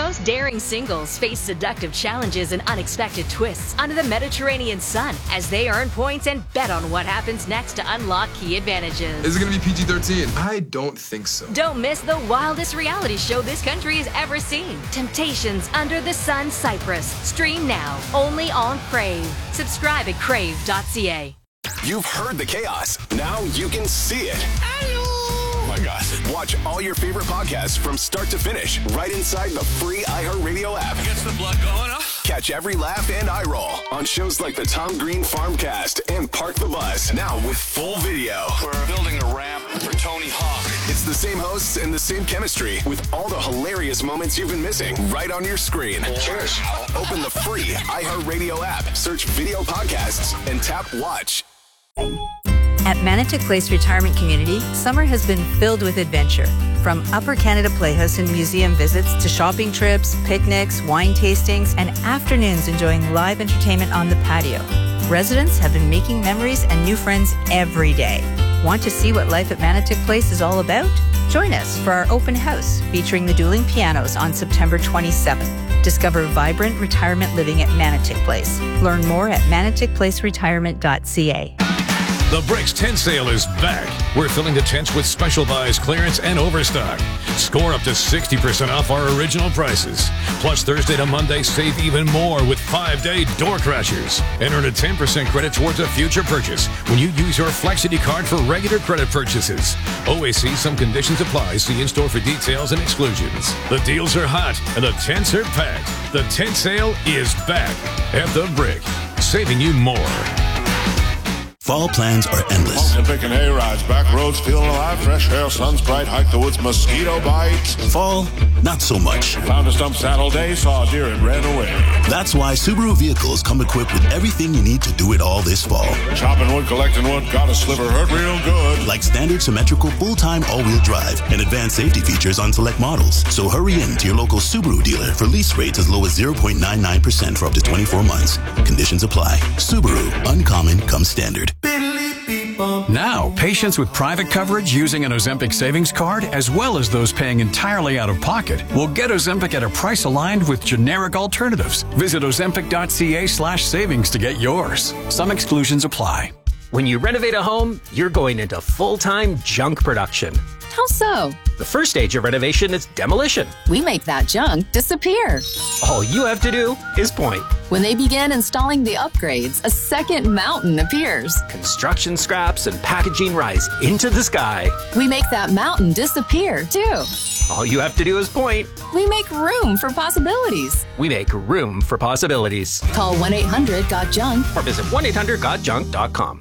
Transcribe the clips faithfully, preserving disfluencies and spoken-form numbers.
most daring singles face seductive challenges and unexpected twists under the Mediterranean sun as they earn points and bet on what happens next to unlock key advantages. Is it going to be P G thirteen? I don't think so. Don't miss the wildest reality show this country has ever seen. Temptations Under the Sun Cyprus. Stream now, only on Crave. Subscribe at crave dot c a. You've heard the chaos. Now you can see it. Oh my God. Watch all your favorite podcasts from start to finish right inside the free iHeartRadio app. Gets the blood going, huh? Catch every laugh and eye roll on shows like the Tom Green Farmcast and Park the Bus. Now with full video. We're building a ramp for Tony Hawk. It's the same hosts and the same chemistry with all the hilarious moments you've been missing right on your screen. Cheers. Open the free iHeartRadio app, search video podcasts, and tap watch. At Manotick Place Retirement Community, summer has been filled with adventure. From Upper Canada Playhouse and museum visits to shopping trips, picnics, wine tastings, and afternoons enjoying live entertainment on the patio. Residents have been making memories and new friends every day. Want to see what life at Manotick Place is all about? Join us for our open house featuring the dueling pianos on September twenty-seventh. Discover vibrant retirement living at Manotick Place. Learn more at manotick place retirement dot c a. The Bricks tent sale is back. We're filling the tents with special buys, clearance, and overstock. Score up to sixty percent off our original prices. Plus, Thursday to Monday, save even more with five-day door crashers. And earn a ten percent credit towards a future purchase when you use your Flexity card for regular credit purchases. Always see some conditions apply. See in-store for details and exclusions. The deals are hot and the tents are packed. The tent sale is back at The Brick, saving you more. Fall plans are endless. Pumpkin picking hay rides, back roads feeling alive, fresh air, sun's bright, hike the woods, mosquito bites. Fall, not so much. Found a stump saddle day, saw a deer and ran away. That's why Subaru vehicles come equipped with everything you need to do it all this fall. Chopping wood, collecting wood, got a sliver, hurt real good. Like standard symmetrical full-time all-wheel drive and advanced safety features on select models. So hurry in to your local Subaru dealer for lease rates as low as zero point nine nine percent for up to twenty-four months. Conditions apply. Subaru, uncommon comes standard. Now, patients with private coverage using an Ozempic savings card, as well as those paying entirely out of pocket, will get Ozempic at a price aligned with generic alternatives. Visit ozempic dot c a slash savings to get yours. Some exclusions apply. When you renovate a home, you're going into full-time junk production. How so? The first stage of renovation is demolition. We make that junk disappear. All you have to do is point. When they begin installing the upgrades, a second mountain appears. Construction scraps and packaging rise into the sky. We make that mountain disappear, too. All you have to do is point. We make room for possibilities. We make room for possibilities. Call one eight hundred got junk or visit one eight hundred got junk dot com.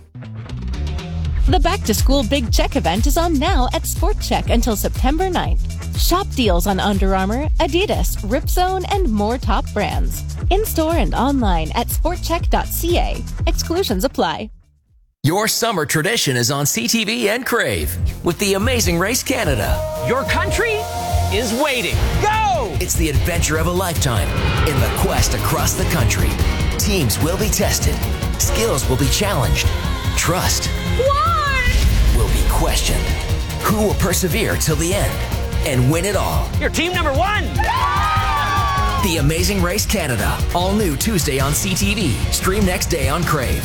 The Back to School Big Check event is on now at Sport Check until September ninth. Shop deals on Under Armour, Adidas, Ripzone, and more top brands. In-store and online at sport check dot c a. Exclusions apply. Your summer tradition is on C T V and Crave with the Amazing Race Canada. Your country is waiting. Go! It's the adventure of a lifetime in the quest across the country. Teams will be tested. Skills will be challenged. Trust What? will be questioned. Who will persevere till the end and win it all? You're team number one! The Amazing Race Canada. All new Tuesday on C T V. Stream next day on Crave.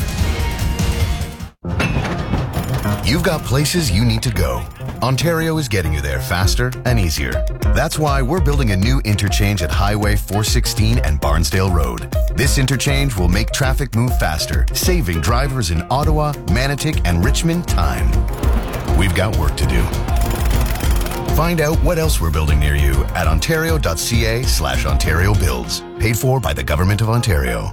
You've got places you need to go. Ontario is getting you there faster and easier. That's why we're building a new interchange at Highway four sixteen and Barnsdale Road. This interchange will make traffic move faster, saving drivers in Ottawa, Manotick, and Richmond time. We've got work to do. Find out what else we're building near you at ontario dot c a slash Ontario Builds. Paid for by the Government of Ontario.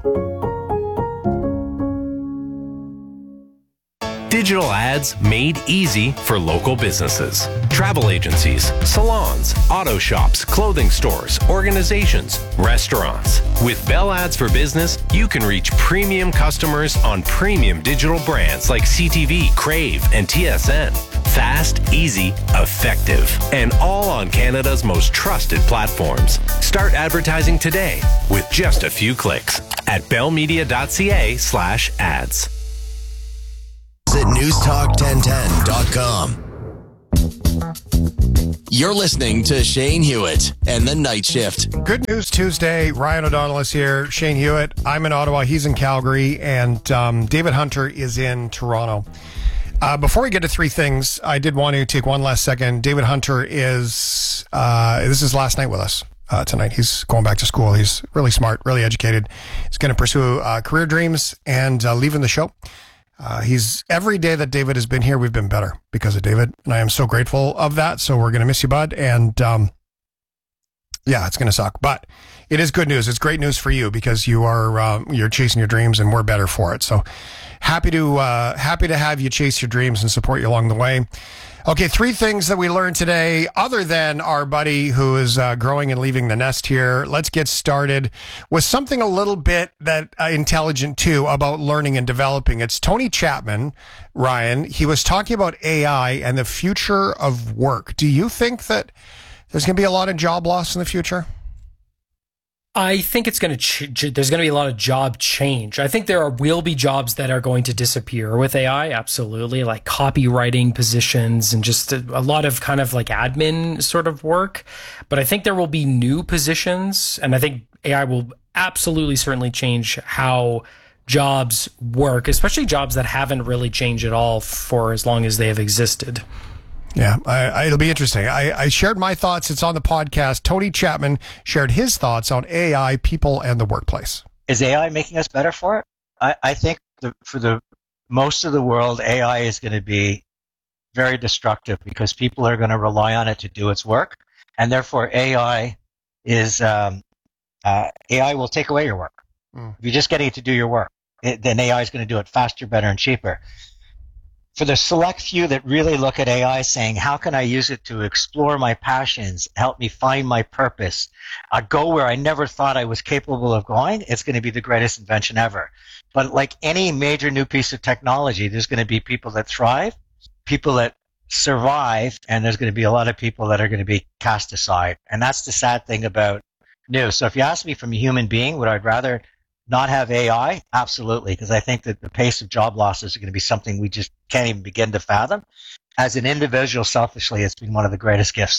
Digital ads made easy for local businesses. Travel agencies, salons, auto shops, clothing stores, organizations, restaurants. With Bell Ads for Business, you can reach premium customers on premium digital brands like C T V, Crave, and T S N. Fast, easy, effective, and all on Canada's most trusted platforms. Start advertising today with just a few clicks at bell media dot c a slash ads. Visit news talk ten ten dot com. You're listening to Shane Hewitt and the Night Shift. Good News Tuesday. Ryan O'Donnell is here. Shane Hewitt. I'm in Ottawa. He's in Calgary. And um, David Hunter is in Toronto. Uh, before we get to three things, I did want to take one last second. David Hunter is, uh, this is last night with us uh, tonight. He's going back to school. He's really smart, really educated. He's going to pursue uh, career dreams and uh, leaving the show. Uh, he's every day that David has been here, we've been better because of David, and I am so grateful of that. So we're going to miss you, bud. And um, yeah, it's going to suck, but it is good news. It's great news for you because you are um, you're chasing your dreams, and we're better for it. So happy to uh, happy to have you chase your dreams and support you along the way. Okay, three things that we learned today, other than our buddy who is uh, growing and leaving the nest here. Let's get started with something a little bit that uh, intelligent too about learning and developing. It's Tony Chapman, Ryan. He was talking about A I and the future of work. Do you think that there's going to be a lot of job loss in the future? I think it's going to, ch- there's going to be a lot of job change. I think there are, will be jobs that are going to disappear with A I. Absolutely. Like copywriting positions and just a, a lot of kind of like admin sort of work. But I think there will be new positions. And I think A I will absolutely certainly change how jobs work, especially jobs that haven't really changed at all for as long as they have existed. Yeah, I, I, it'll be interesting. I, I shared my thoughts. It's on the podcast. Tony Chapman shared his thoughts on A I, people, and the workplace. Is A I making us better for it? I, I think the, for the most of the world, A I is going to be very destructive because people are going to rely on it to do its work, and therefore A I is um, uh, A I will take away your work. Mm. If you're just getting it to do your work, it, then A I is going to do it faster, better, and cheaper. For the select few that really look at A I saying, how can I use it to explore my passions, help me find my purpose, uh, go where I never thought I was capable of going, it's going to be the greatest invention ever. But like any major new piece of technology, there's going to be people that thrive, people that survive, and there's going to be a lot of people that are going to be cast aside. And that's the sad thing about new. So if you ask me from a human being, would I rather not have A I? Absolutely, because I think that the pace of job losses are going to be something we just can't even begin to fathom. As an individual, selfishly, it's been one of the greatest gifts.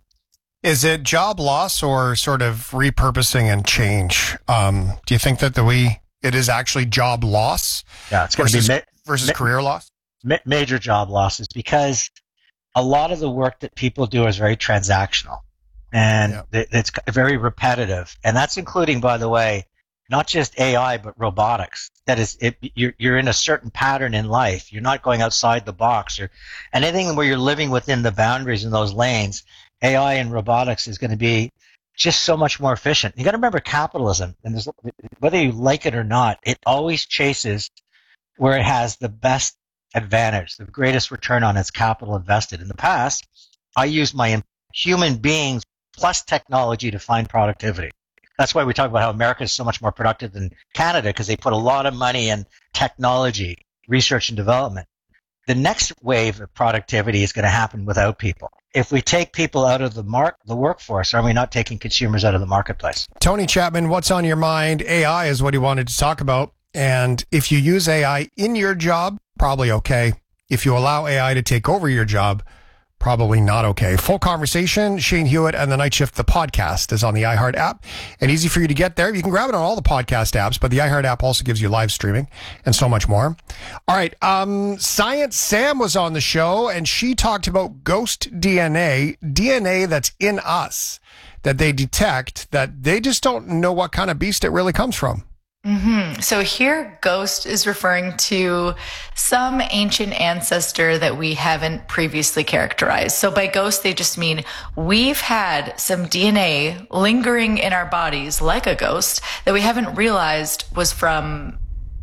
Is it job loss or sort of repurposing and change? Um, do you think that the we it is actually job loss? Yeah, it's going versus, to be ma- versus ma- career loss. Ma- major job losses because a lot of the work that people do is very transactional and yeah. it, it's very repetitive, and that's including, by the way, not just A I, but robotics. That is, it, you're, you're in a certain pattern in life. You're not going outside the box. Or anything where you're living within the boundaries in those lanes, A I and robotics is going to be just so much more efficient. You got to remember capitalism, and there's, whether you like it or not, it always chases where it has the best advantage, the greatest return on its capital invested. In the past, I used my human beings plus technology to find productivity. That's why we talk about how America is so much more productive than Canada, because they put a lot of money in technology, research and development. The next wave of productivity is going to happen without people. If we take people out of the mark, the workforce, are we not taking consumers out of the marketplace? Tony Chapman, what's on your mind? A I is what he wanted to talk about. And if you use A I in your job, probably okay. If you allow A I to take over your job, probably not okay. Full conversation, Shane Hewitt and the Night Shift, the podcast, is on the iHeart app and easy for you to get there. You can grab it on all the podcast apps, but the iHeart app also gives you live streaming and so much more. All right. Um, Science Sam was on the show and she talked about ghost D N A, D N A that's in us that they detect that they just don't know what kind of beast it really comes from. Mm-hmm. So here, ghost is referring to some ancient ancestor that we haven't previously characterized. So by ghost, they just mean we've had some D N A lingering in our bodies like a ghost that we haven't realized was from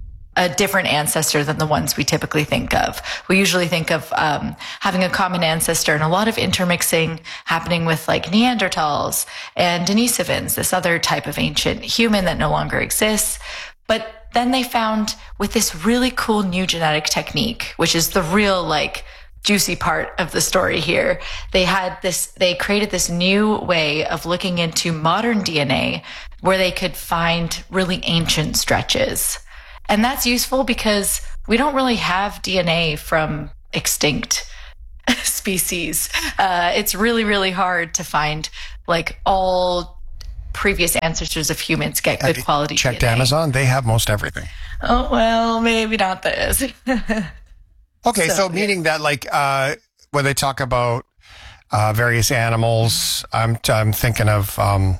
a different ancestor than the ones we typically think of. We usually think of um, having a common ancestor and a lot of intermixing happening with like Neanderthals and Denisovans, this other type of ancient human that no longer exists. But then they found with this really cool new genetic technique, which is the real like juicy part of the story here. They had this, they created this new way of looking into modern D N A where they could find really ancient stretches. And that's useful because we don't really have D N A from extinct species. Uh, it's really, really hard to find like all previous ancestors of humans get good quality Checked D N A. Amazon. They have most everything. Oh, well, maybe not this. Okay, so, So, meaning that like uh, when they talk about uh, various animals, I'm I'm thinking of um,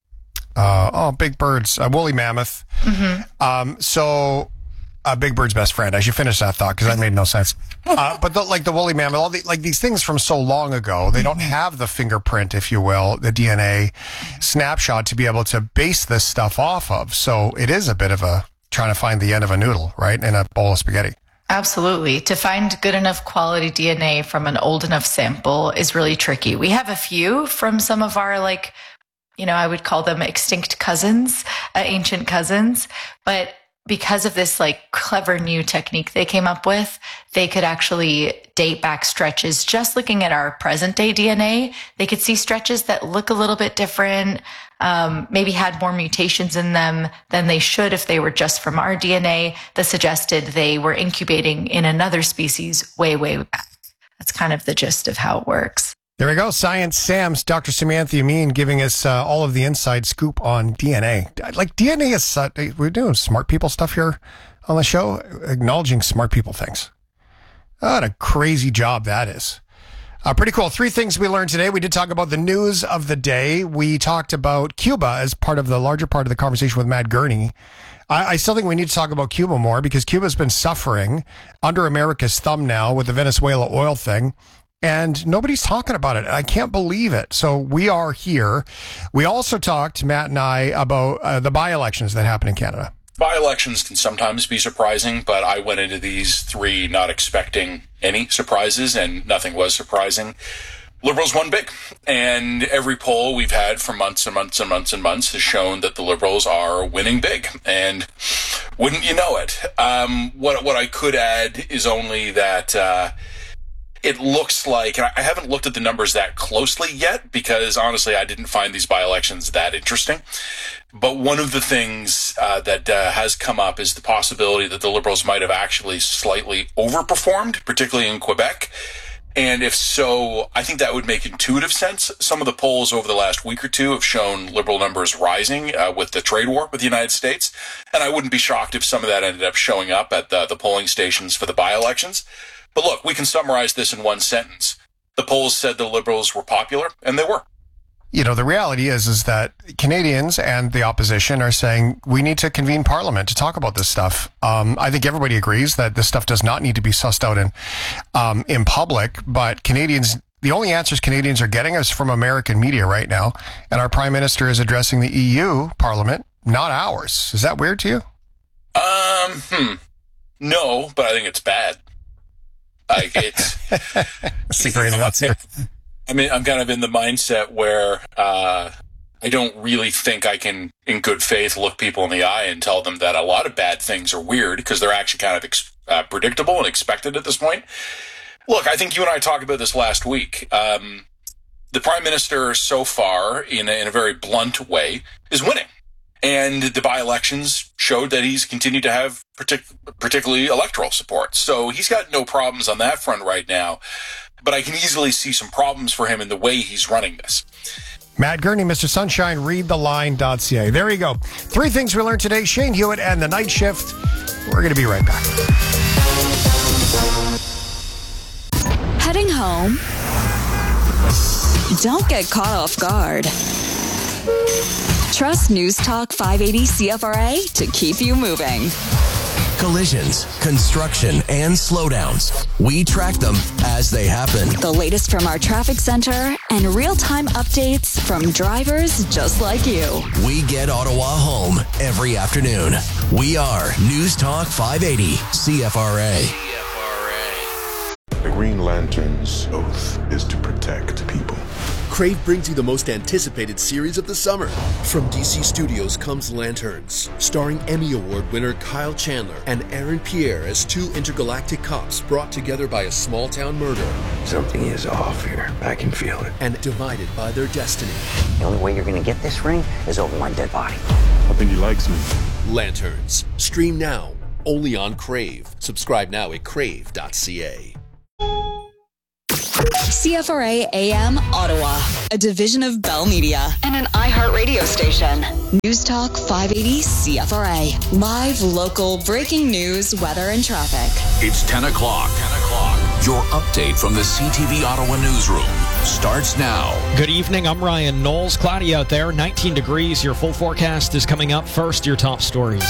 uh, oh big birds, a woolly mammoth. Mm-hmm. Um, so uh, big bird's best friend. I should finish that thought because that made no sense. Uh, but the, like the woolly mammoth, all the, like these things from so long ago, they don't have the fingerprint, if you will, the D N A snapshot to be able to base this stuff off of. So it is a bit of a trying to find the end of a noodle, right, in a bowl of spaghetti. Absolutely. To find good enough quality D N A from an old enough sample is really tricky. We have a few from some of our, like, you know, I would call them extinct cousins, uh, ancient cousins. But because of this, like, clever new technique they came up with, they could actually date back stretches. Just looking at our present day D N A, they could see stretches that look a little bit different, um, maybe had more mutations in them than they should if they were just from our D N A that suggested they were incubating in another species way, way back. That's kind of the gist of how it works. There we go. Science Sam's Doctor Samantha Amin giving us uh, all of the inside scoop on D N A. Like D N A is, uh, we're doing smart people stuff here on the show, acknowledging smart people things. What a crazy job that is. Uh, pretty cool. Three things we learned today. We did talk about the news of the day. We talked about Cuba as part of the larger part of the conversation with Matt Gurney. I, I still think we need to talk about Cuba more because Cuba's been suffering under America's thumb now with the Venezuela oil thing. And nobody's talking about it. I can't believe it. So we are here. We also talked, Matt and I, about uh, the by-elections that happen in Canada. By-elections can sometimes be surprising, but I went into these three not expecting any surprises, and nothing was surprising. Liberals won big, and every poll we've had for months and months and months and months has shown that the Liberals are winning big, and wouldn't you know it? Um, what, what I could add is only that... Uh, It looks like, and I haven't looked at the numbers that closely yet because honestly, I didn't find these by-elections that interesting. But one of the things uh, that uh, has come up is the possibility that the Liberals might have actually slightly overperformed, particularly in Quebec. And if so, I think that would make intuitive sense. Some of the polls over the last week or two have shown Liberal numbers rising uh, with the trade war with the United States. And I wouldn't be shocked if some of that ended up showing up at the, the polling stations for the by-elections. But look, we can summarize this in one sentence. The polls said the Liberals were popular, and they were. You know, the reality is, is that Canadians and the opposition are saying we need to convene Parliament to talk about this stuff. Um, I think everybody agrees that this stuff does not need to be sussed out in, um, in public, but Canadians, the only answers Canadians are getting is from American media right now. And our Prime Minister is addressing the E U Parliament, not ours. Is that weird to you? Um, hmm. No, but I think it's bad. Like it's, Secret answer. I mean, I'm kind of in the mindset where uh, I don't really think I can, in good faith, look people in the eye and tell them that a lot of bad things are weird because they're actually kind of ex- uh, predictable and expected at this point. Look, I think you and I talked about this last week. Um, the Prime Minister so far, in a, in a very blunt way, is winning. And the by-elections showed that he's continued to have partic- particularly electoral support. So he's got no problems on that front right now. But I can easily see some problems for him in the way he's running this. Matt Gurney, Mister Sunshine, read the line dot c a. There you go. Three things we learned today. Shane Hewitt and the Night Shift. We're going to be right back. Heading home? Don't get caught off guard. Trust News Talk five eighty C F R A to keep you moving. Collisions, construction, and slowdowns. We track them as they happen. The latest from our traffic center and real-time updates from drivers just like you. We get Ottawa home every afternoon. We are News Talk five eighty C F R A. The Green Lantern's oath is to protect people. Crave brings you the most anticipated series of the summer. From D C Studios comes Lanterns, starring Emmy Award winner Kyle Chandler and Aaron Pierre as two intergalactic cops brought together by a small-town murder. Something is off here. I can feel it. And divided by their destiny. The only way you're going to get this ring is over my dead body. I think he likes me. Lanterns. Stream now. Only on Crave. Subscribe now at crave dot c a. C F R A A M Ottawa, a division of Bell Media and an iHeart radio station. News Talk five eighty C F R A. Live, local, breaking news, weather, and traffic. It's ten o'clock. ten o'clock. Your update from the C T V Ottawa newsroom starts now. Good evening. I'm Ryan Knowles. Cloudy out there, nineteen degrees. Your full forecast is coming up. First, your top stories.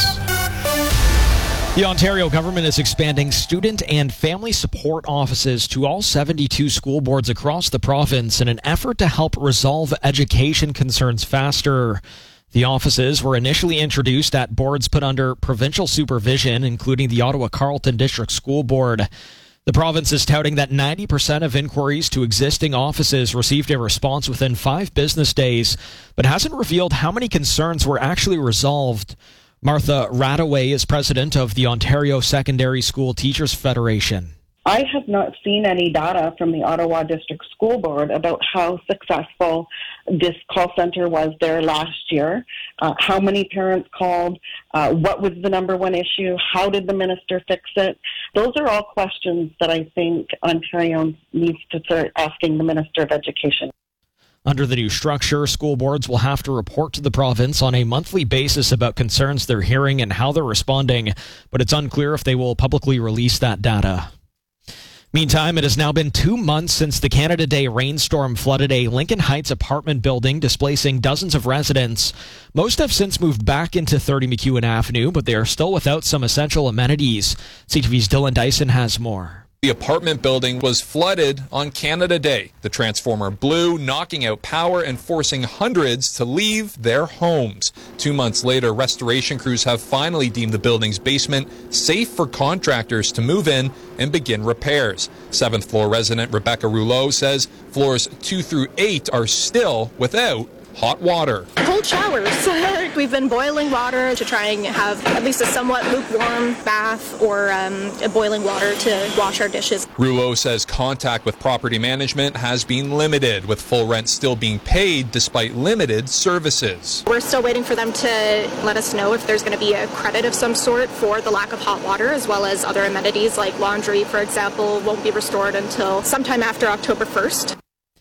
The Ontario government is expanding student and family support offices to all seventy-two school boards across the province in an effort to help resolve education concerns faster. The offices were initially introduced at boards put under provincial supervision, including the Ottawa Carleton District School Board. The province is touting that ninety percent of inquiries to existing offices received a response within five business days, but hasn't revealed how many concerns were actually resolved. Martha Radaway is president of the Ontario Secondary School Teachers Federation. I have not seen any data from the Ottawa District School Board about how successful this call center was there last year, uh, how many parents called, uh, what was the number one issue, how did the minister fix it. Those are all questions that I think Ontario needs to start asking the Minister of Education. Under the new structure, school boards will have to report to the province on a monthly basis about concerns they're hearing and how they're responding, but it's unclear if they will publicly release that data. Meantime, it has now been two months since the Canada Day rainstorm flooded a Lincoln Heights apartment building, displacing dozens of residents. Most have since moved back into thirty McEwen Avenue, but they are still without some essential amenities. C T V's Dylan Dyson has more. The apartment building was flooded on Canada Day. The transformer blew, knocking out power and forcing hundreds to leave their homes. Two months later, restoration crews have finally deemed the building's basement safe for contractors to move in and begin repairs. Seventh floor resident Rebecca Rouleau says floors two through eight are still without hot water. Cold showers. We've been boiling water to try and have at least a somewhat lukewarm bath or um, a boiling water to wash our dishes. Rouleau says contact with property management has been limited, with full rent still being paid despite limited services. We're still waiting for them to let us know if there's going to be a credit of some sort for the lack of hot water, as well as other amenities like laundry, for example, won't be restored until sometime after October first.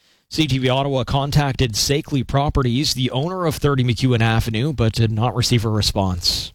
C T V Ottawa contacted Sakely Properties, the owner of thirty McEwen Avenue, but did not receive a response.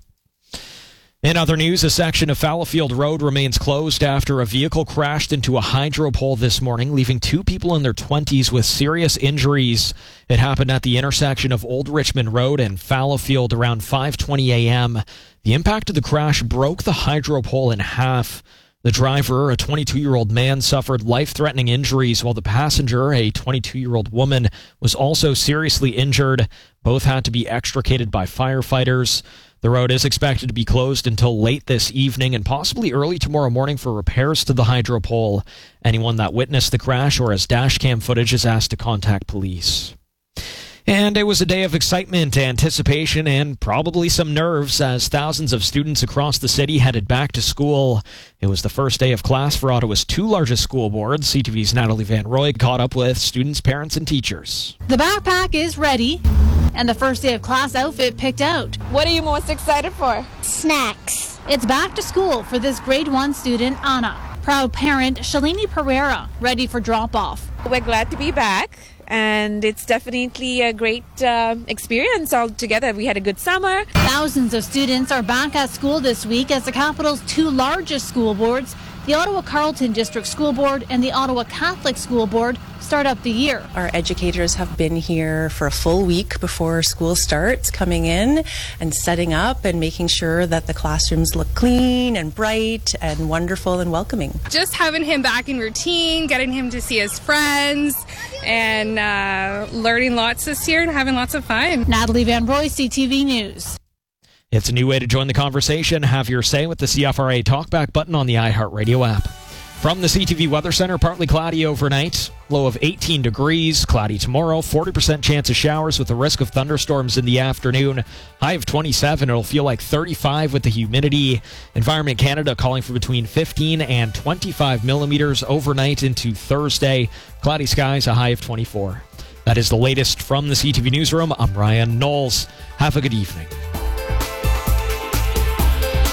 In other news, a section of Fallowfield Road remains closed after a vehicle crashed into a hydro pole this morning, leaving two people in their twenties with serious injuries. It happened at the intersection of Old Richmond Road and Fallowfield around five twenty a.m. The impact of the crash broke the hydro pole in half. The driver, a twenty-two-year-old man, suffered life-threatening injuries, while the passenger, a twenty-two-year-old woman, was also seriously injured. Both had to be extricated by firefighters. The road is expected to be closed until late this evening and possibly early tomorrow morning for repairs to the hydro pole. Anyone that witnessed the crash or has dash cam footage is asked to contact police. And it was a day of excitement, anticipation, and probably some nerves as thousands of students across the city headed back to school. It was the first day of class for Ottawa's two largest school boards. C T V's Natalie Van Roy caught up with students, parents, and teachers. The backpack is ready, and the first day of class outfit picked out. What are you most excited for? Snacks. It's back to school for this grade one student, Anna. Proud parent, Shalini Pereira, ready for drop-off. We're glad to be back. And it's definitely a great uh, experience altogether. We had a good summer. Thousands of students are back at school this week as the capital's two largest school boards, the Ottawa Carleton District School Board and the Ottawa Catholic School Board, start up the year. Our educators have been here for a full week before school starts, coming in and setting up and making sure that the classrooms look clean and bright and wonderful and welcoming. Just having him back in routine, getting him to see his friends, and uh, learning lots this year and having lots of fun. Natalie Van Roy, C T V News. It's a new way to join the conversation. Have your say with the C F R A Talkback button on the iHeartRadio app. From the C T V Weather Center, partly cloudy overnight, low of eighteen degrees, cloudy tomorrow, forty percent chance of showers with a risk of thunderstorms in the afternoon, high of twenty-seven. It'll feel like thirty-five with the humidity. Environment Canada calling for between fifteen and twenty-five millimeters overnight into Thursday. Cloudy skies, a high of twenty-four. That is the latest from the C T V Newsroom. I'm Ryan Knowles. Have a good evening.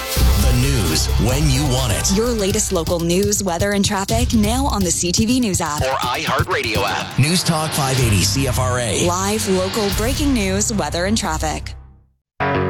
News when you want it. Your latest local news, weather, and traffic now on the C T V News app. Or iHeartRadio app. News Talk five eighty C F R A. Live, local, breaking news, weather, and traffic.